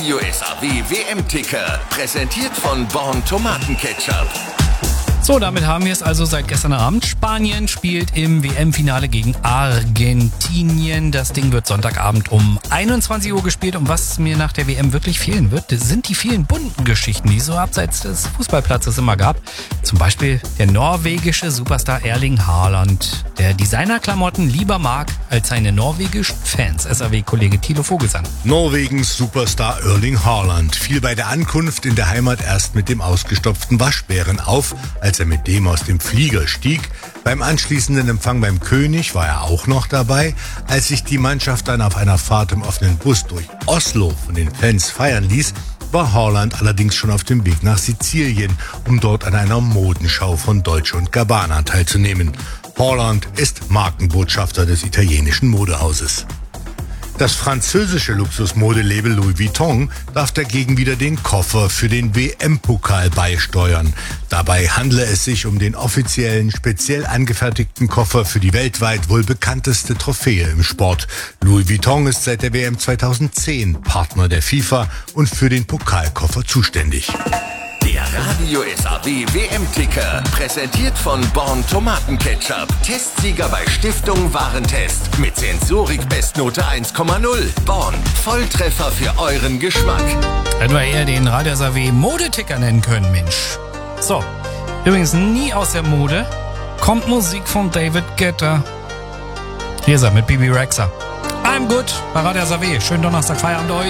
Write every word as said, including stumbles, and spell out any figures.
Radio S A W W M-Ticker, präsentiert von Born Tomatenketchup. So, damit haben wir es also seit gestern Abend. Spanien spielt im W M-Finale gegen Argentinien. Das Ding wird Sonntagabend um einundzwanzig Uhr gespielt. Und was mir nach der W M wirklich fehlen wird, das sind die vielen bunten Geschichten, die es so abseits des Fußballplatzes immer gab. Zum Beispiel der norwegische Superstar Erling Haaland, der Designerklamotten lieber mag als seine norwegischen Fans. S A W-Kollege Thilo Vogelsang. Norwegens Superstar Erling Haaland fiel bei der Ankunft in der Heimat erst mit dem ausgestopften Waschbären auf, als er mit dem aus dem Flieger stieg. Beim anschließenden Empfang beim König war er auch noch dabei. Als sich die Mannschaft dann auf einer Fahrt im offenen Bus durch Oslo von den Fans feiern ließ, war Haaland allerdings schon auf dem Weg nach Sizilien, um dort an einer Modenschau von Dolce und Gabbana teilzunehmen. Haaland ist Markenbotschafter des italienischen Modehauses. Das französische Luxusmodelabel Louis Vuitton darf dagegen wieder den Koffer für den W M-Pokal beisteuern. Dabei handle es sich um den offiziellen, speziell angefertigten Koffer für die weltweit wohl bekannteste Trophäe im Sport. Louis Vuitton ist seit der W M zweitausendzehn Partner der FIFA und für den Pokalkoffer zuständig. Der Radio S A W W M-Ticker, präsentiert von Born Tomatenketchup. Testsieger bei Stiftung Warentest. Mit Sensorik-Bestnote eins Komma null. Born, Volltreffer für euren Geschmack. Hätten wir eher den Radio S A W Modeticker nennen können, Mensch. So, übrigens nie aus der Mode kommt Musik von David Guetta. Hier ist er mit Bibi Rexha. I'm good bei Radio S A W. Schönen Donnerstag, Feierabend euch.